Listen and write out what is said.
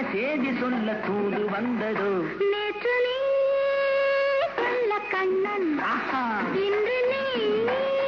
சேதி சொல்ல தூது வந்ததோ நேற்று நீ சொல்ல கண்ணன் இன்று நீ